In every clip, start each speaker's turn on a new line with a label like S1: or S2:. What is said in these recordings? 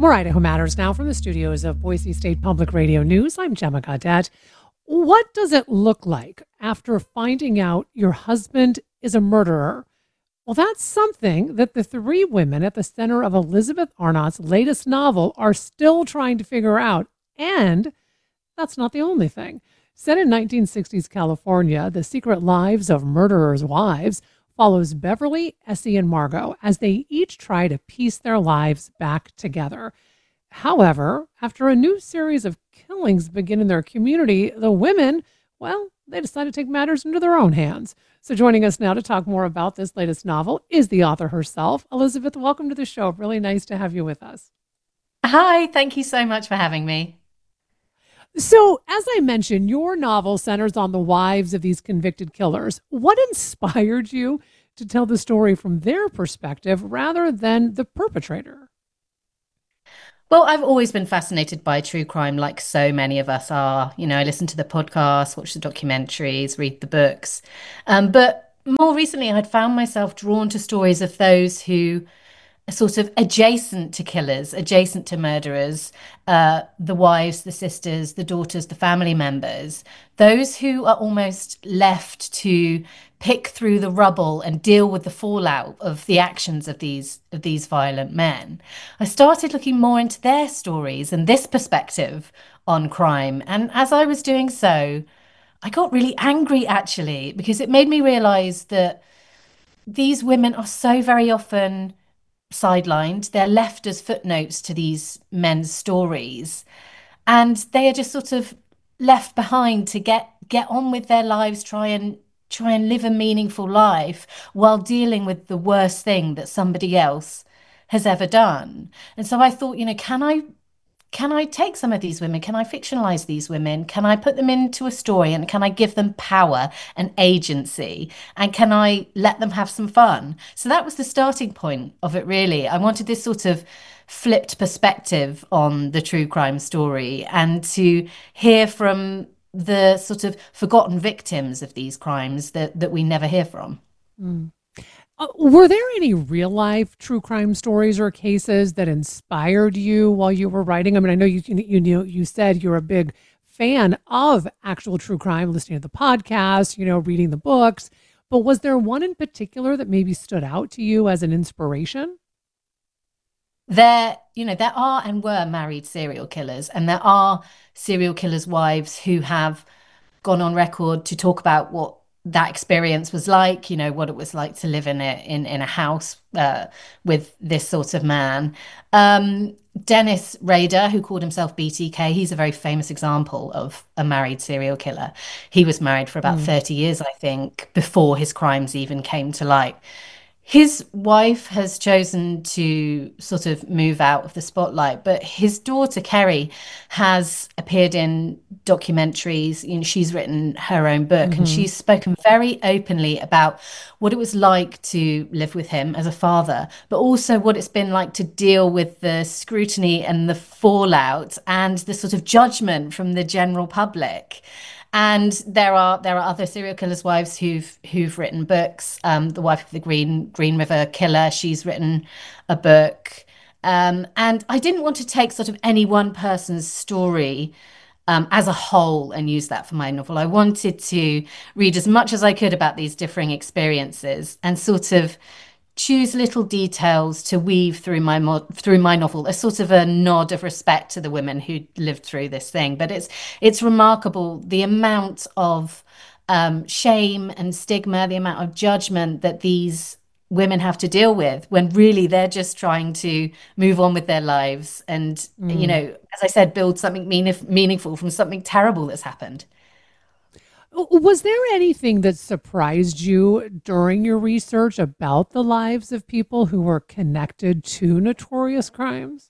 S1: More Idaho Matters now from the studios of Boise State Public Radio News. I'm Gemma Gaudette. What does it look like after finding out your husband is a murderer? Well, that's something that the three women at the center of Elizabeth Arnott's latest novel are still trying to figure out. And that's not the only thing. Set in 1960s California, The Secret Lives of Murderers' Wives follows Beverly, Essie, and Margot as they each try to piece their lives back together. However, after a new series of killings begin in their community, the women, well, they decide to take matters into their own hands. So joining us now to talk more about this latest novel is the author herself. Elizabeth, welcome to the show. Really nice to have you with us.
S2: Hi, thank you so much for having me.
S1: So, as I mentioned, your novel centers on the wives of these convicted killers. What inspired you to tell the story from their perspective rather than the perpetrator?
S2: Well, I've always been fascinated by true crime, like so many of us are. I listen to the podcasts, watch the documentaries, read the books. But more recently, I'd found myself drawn to stories of those who sort of adjacent to killers, adjacent to murderers, the wives, the sisters, the daughters, the family members, those who are almost left to pick through the rubble and deal with the fallout of the actions of these violent men. I started looking more into their stories and this perspective on crime. And as I was doing so, I got really angry actually, because it made me realize that these women are so very often sidelined. They're left as footnotes to these men's stories, and they are just sort of left behind to get on with their lives, try and live a meaningful life while dealing with the worst thing that somebody else has ever done. And so I thought, can I take some of these women? Can I fictionalize these women? Can I put them into a story and can I give them power and agency? And can I let them have some fun? So that was the starting point of it, really. I wanted this sort of flipped perspective on the true crime story and to hear from the sort of forgotten victims of these crimes that we never hear from.
S1: Mm. Were there any real life true crime stories or cases that inspired you while you were writing? I mean, I know you said you're a big fan of actual true crime, listening to the podcast, reading the books. But was there one in particular that maybe stood out to you as an inspiration?
S2: There are and were married serial killers, and there are serial killers' wives who have gone on record to talk about what that experience was like, what it was like to live in a house with this sort of man. Dennis Rader, who called himself BTK, he's a very famous example of a married serial killer. He was married for about
S1: Mm.
S2: 30 years, I think, before his crimes even came to light. His wife has chosen to sort of move out of the spotlight, but his daughter Kerry has appeared in documentaries. She's written her own book and
S1: Hmm.
S2: she's spoken very openly about what it was like to live with him as a father, but also what it's been like to deal with the scrutiny and the fallout and the sort of judgment from the general public. And there are other serial killers' wives who've written books. The wife of the Green River Killer, she's written a book. And I didn't want to take sort of any one person's story as a whole and use that for my novel. I wanted to read as much as I could about these differing experiences and sort of choose little details to weave through my novel, a sort of a nod of respect to the women who lived through this thing. But it's remarkable the amount of shame and stigma, the amount of judgment that these women have to deal with when really they're just trying to move on with their lives and,
S1: Mm.
S2: as I said, build something meaningful from something terrible that's happened.
S1: Was there anything that surprised you during your research about the lives of people who were connected to notorious crimes?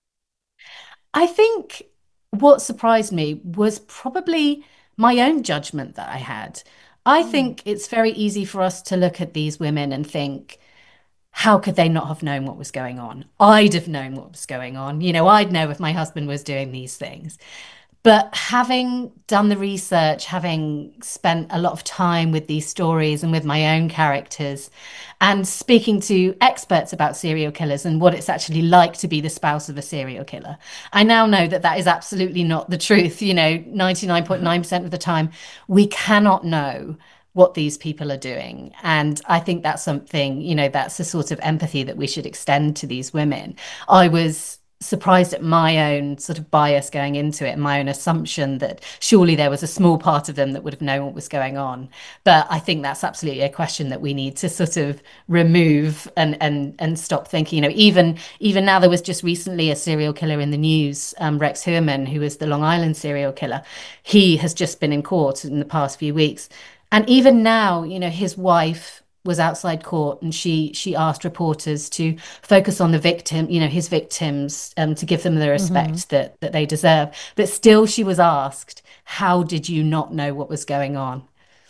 S2: I think what surprised me was probably my own judgment that I had. I
S1: Mm.
S2: think it's very easy for us to look at these women and think, how could they not have known what was going on? I'd have known what was going on. I'd know if my husband was doing these things. But having done the research, having spent a lot of time with these stories and with my own characters, and speaking to experts about serial killers and what it's actually like to be the spouse of a serial killer, I now know that that is absolutely not the truth. 99.9% of the time, we cannot know what these people are doing. And I think that's something, that's a sort of empathy that we should extend to these women. I was surprised at my own sort of bias going into it and my own assumption that surely there was a small part of them that would have known what was going on. But I think that's absolutely a question that we need to sort of remove and stop thinking. Even now, there was just recently a serial killer in the news, Rex Heuermann, who was the Long Island serial killer. He has just been in court in the past few weeks. And even now, his wife was outside court and she asked reporters to focus on the victim, his victims, to give them the
S1: Hmm.
S2: respect that they deserve. But still, she was asked, "How did you not know what was going on?"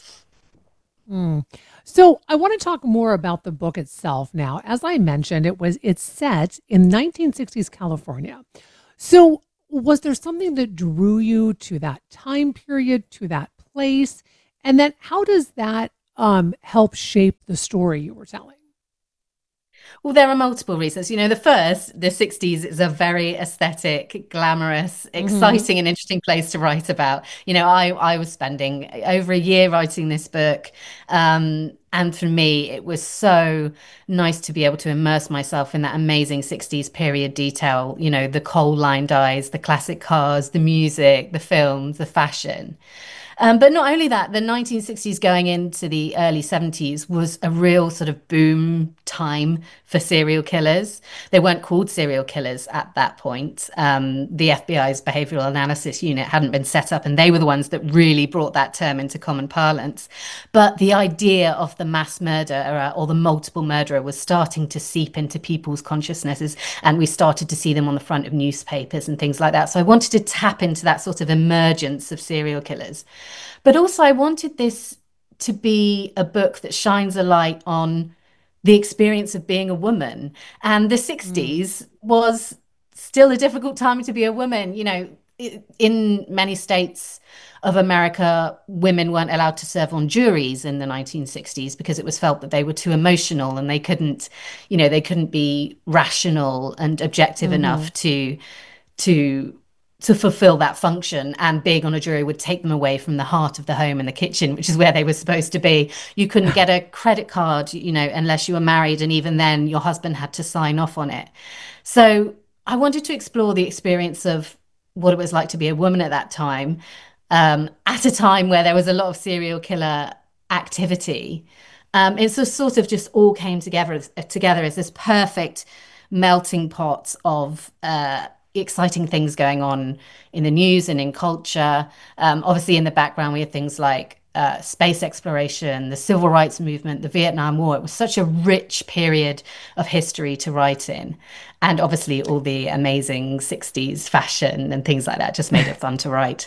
S1: Mm. So I want to talk more about the book itself now. As I mentioned, it's set in 1960s California. So was there something that drew you to that time period, to that place? And then how does that help shape the story you were telling?
S2: Well, there are multiple reasons. The 60s is a very aesthetic, glamorous,
S1: Hmm.
S2: exciting, and interesting place to write about. I was spending over a year writing this book. And for me, it was so nice to be able to immerse myself in that amazing 60s period detail, the coal-lined eyes, the classic cars, the music, the films, the fashion. But not only that, the 1960s going into the early 70s was a real sort of boom time for serial killers. They weren't called serial killers at that point. The FBI's Behavioral Analysis Unit hadn't been set up, and they were the ones that really brought that term into common parlance. But the idea of the mass murderer or the multiple murderer was starting to seep into people's consciousnesses, and we started to see them on the front of newspapers and things like that. So I wanted to tap into that sort of emergence of serial killers. But also, I wanted this to be a book that shines a light on the experience of being a woman. And the
S1: Mm.
S2: 60s was still a difficult time to be a woman. In many states of America, women weren't allowed to serve on juries in the 1960s because it was felt that they were too emotional and they couldn't be rational and objective
S1: Hmm.
S2: enough to to fulfill that function, and being on a jury would take them away from the heart of the home and the kitchen, which is where they were supposed to be. You couldn't get a credit card, unless you were married, and even then your husband had to sign off on it. So I wanted to explore the experience of what it was like to be a woman at that time, at a time where there was a lot of serial killer activity. It's a sort of just all came together as this perfect melting pot of exciting things going on in the news and in culture. Obviously, in the background, we had things like space exploration, the civil rights movement, the Vietnam War. It was such a rich period of history to write in. And obviously, all the amazing 60s fashion and things like that just made it fun to write.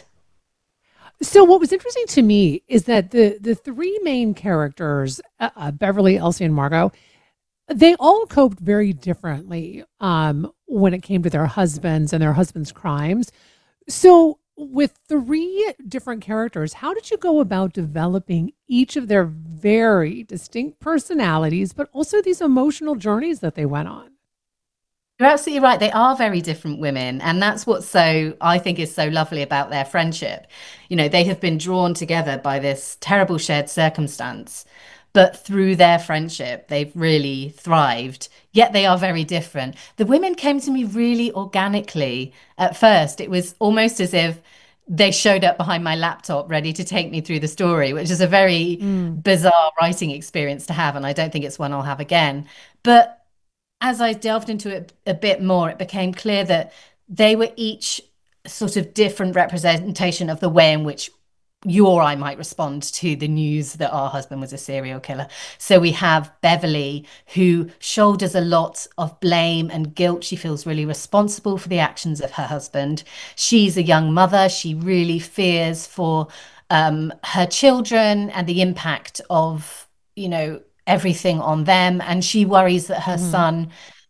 S1: So what was interesting to me is that the three main characters, Beverly, Elsie, and Margot, they all coped very differently when it came to their husbands and their husbands' crimes. So, with three different characters, how did you go about developing each of their very distinct personalities, but also these emotional journeys that they went on?
S2: You're absolutely right. They are very different women. And that's what I think is so lovely about their friendship. They have been drawn together by this terrible shared circumstance, but through their friendship, they've really thrived. Yet they are very different. The women came to me really organically at first. It was almost as if they showed up behind my laptop ready to take me through the story, which is a very
S1: Mm.
S2: bizarre writing experience to have. And I don't think it's one I'll have again. But as I delved into it a bit more, it became clear that they were each sort of different representation of the way in which you or I might respond to the news that our husband was a serial killer. So we have Beverly, who shoulders a lot of blame and guilt. She feels really responsible for the actions of her husband. She's a young mother. She really fears for her children and the impact of, everything on them. And she worries that her
S1: Hmm.
S2: son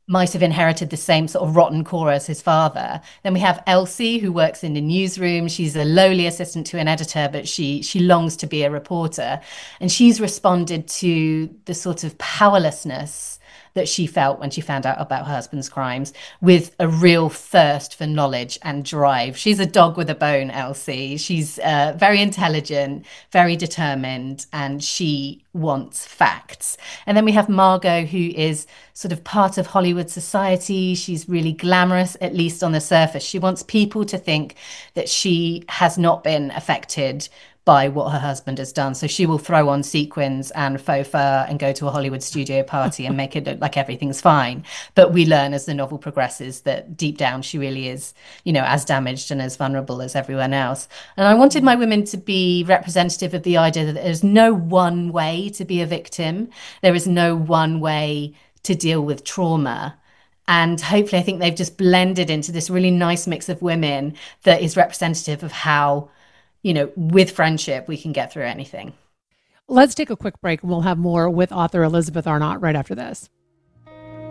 S2: might have inherited the same sort of rotten core as his father. Then we have Elsie, who works in the newsroom. She's a lowly assistant to an editor, but she longs to be a reporter. And she's responded to the sort of powerlessness that she felt when she found out about her husband's crimes with a real thirst for knowledge and drive. She's a dog with a bone, Elsie. She's very intelligent, very determined, and she wants facts. And then we have Margot, who is sort of part of Hollywood society. She's really glamorous, at least on the surface. She wants people to think that she has not been affected by what her husband has done. So she will throw on sequins and faux fur and go to a Hollywood studio party and make it look like everything's fine. But we learn as the novel progresses that deep down she really is, as damaged and as vulnerable as everyone else. And I wanted my women to be representative of the idea that there's no one way to be a victim. There is no one way to deal with trauma. And hopefully, I think they've just blended into this really nice mix of women that is representative of how, with friendship, we can get through anything.
S1: Let's take a quick break and we'll have more with author Elizabeth Arnott right after this.